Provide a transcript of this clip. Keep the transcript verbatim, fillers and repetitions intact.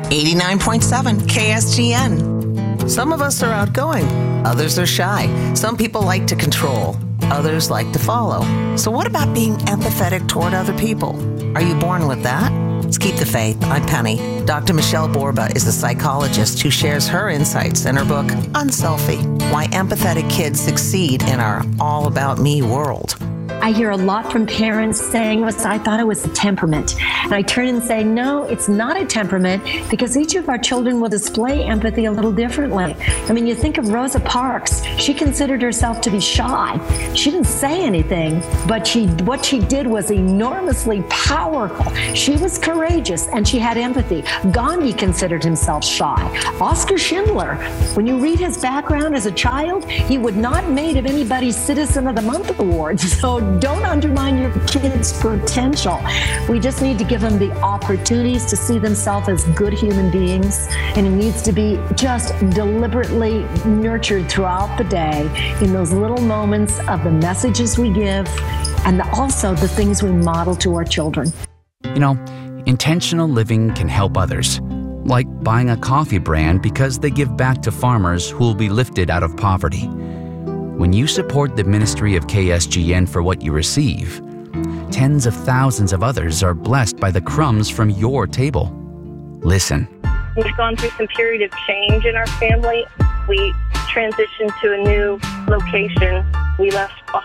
eighty-nine point seven K S G N. Some of us are outgoing, others are shy. Some people like to control, others like to follow. So what about being empathetic toward other people? Are you born with that? Let's keep the faith. I'm Penny. Doctor Michelle Borba is a psychologist who shares her insights in her book, Unselfie, Why Empathetic Kids Succeed in Our All About Me World. I hear a lot from parents saying, I thought it was a temperament. And I turn and say, no, it's not a temperament, because each of our children will display empathy a little differently. I mean, you think of Rosa Parks. She considered herself to be shy. She didn't say anything, but she what she did was enormously powerful. She was courageous, and she had empathy. Gandhi considered himself shy. Oscar Schindler, when you read his background as a child, he would not made of anybody's Citizen of the Month award. So don't undermine your kids' potential. We just need to give them the opportunities to see themselves as good human beings, and it needs to be just deliberately nurtured throughout the day in those little moments of the messages we give and the, also the things we model to our children. You know, intentional living can help others, like buying a coffee brand because they give back to farmers who will be lifted out of poverty. When you support the ministry of K S G N for what you receive, tens of thousands of others are blessed by the crumbs from your table. Listen. We've gone through some period of change in our family. We transitioned to a new location. We left